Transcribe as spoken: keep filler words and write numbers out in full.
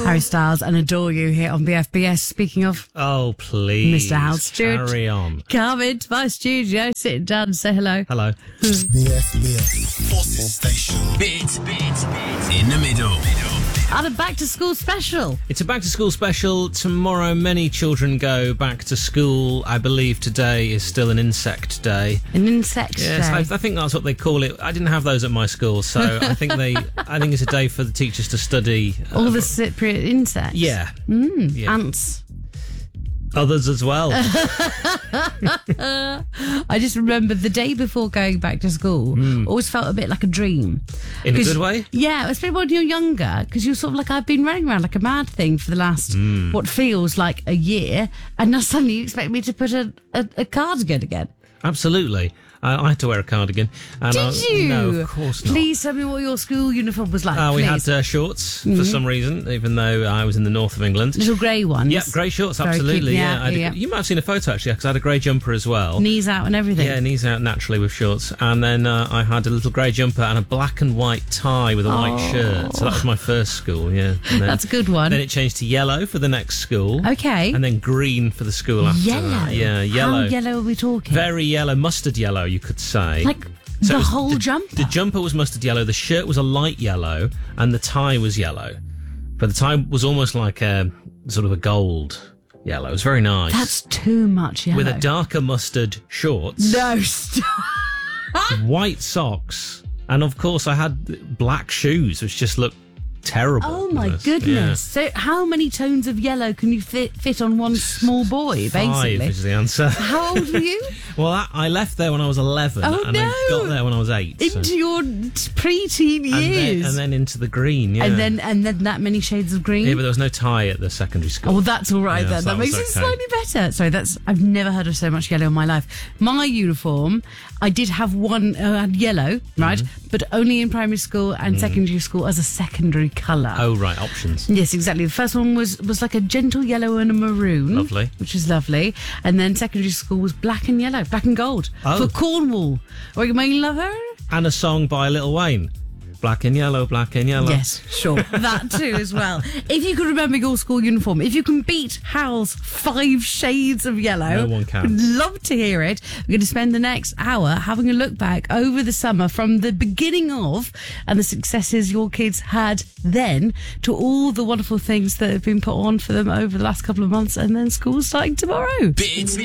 Harry Styles and Adore You here on B F B S. Speaking of... Oh, please. Mister Hal Stewart. Carry on. Come into my studio, sit down and say hello. Hello. B F B S Forces Station. Beat, beat, beat. In the middle. And a back to school special. It's a back to school special. Tomorrow, many children go back to school. I believe today is still an insect day. An insect Yes, day. I, I think that's what they call it. I didn't have those at my school, so I think they. I think it's a day for the teachers to study uh, All the Cypriot insects. Yeah, Mm, yeah. Ants. Others as well. I just remember the day before going back to school, always felt a bit like a dream. In a 'Cause- good way? Yeah, especially when you're younger, because you're sort of like, I've been running around like a mad thing for the last, what feels like a year, and now suddenly you expect me to put a, a, a cardigan again. Absolutely. I, I had to wear a cardigan. And Did I, you? No, of course not. Please tell me what your school uniform was like, Uh, we please. had uh, shorts for some reason, even though I was in the north of England. Little grey ones. Yep, grey shorts, Very absolutely. cute, Yeah, yeah, I had a- yeah. You might have seen a photo actually, because I had a grey jumper as well. Knees out and everything. Yeah, knees out naturally with shorts. And then uh, I had a little grey jumper and a black and white tie with a white Oh. shirt. So that was my first school, yeah. And then, That's a good one. Then it changed to yellow for the next school. Okay. And then green for the school after Yellow? that. Yeah, yellow. How yellow are we talking? Very yellow, mustard yellow, you could say. Like So it the was whole the, jumper? The jumper was mustard yellow, the shirt was a light yellow, and the tie was yellow. But the tie was almost like a sort of a gold yellow. It was very nice. That's too much yellow. With a darker mustard shorts, No, stop. white socks, and of course I had black shoes, which just looked terrible. Oh my Yes, goodness. So how many tones of yellow can you fit fit on one small boy, yeah. Five basically? is the answer. How old were you? Well, I, I left there when I was eleven, Oh, and no. I got there when I was eight. so- Into your t- pre-teen and, then, years. and then into the green, yeah. and then and then that many shades of green? yeah, but there was no tie at the secondary school. Oh, well, that's all right Yeah, then. so That that makes was it okay. slightly better. Sorry, that's I've never heard of so much yellow in my life. My uniform, I did have one uh, had yellow, right, Mm-hmm. but only in primary school and secondary school as a secondary colour. Oh, right, options. Yes, exactly. The first one was was like a gentle yellow and a maroon. Lovely. Which is lovely. And then secondary school was black and yellow, black and gold. Oh. For Cornwall. Or you may love her? And a song by Lil Wayne. Black and yellow, black and yellow. Yes, sure. That too as well. If you can remember your school uniform, if you can beat Hal's five shades of yellow, No one can. I'd love to hear it. We're going to spend the next hour having a look back over the summer from the beginning of and the successes your kids had then to all the wonderful things that have been put on for them over the last couple of months and then school starting tomorrow. Beat.